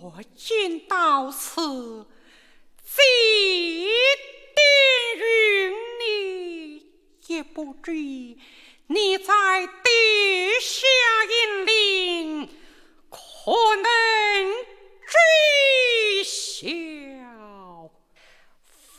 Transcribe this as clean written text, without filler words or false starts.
我见到此，既定于你，也不知你在地下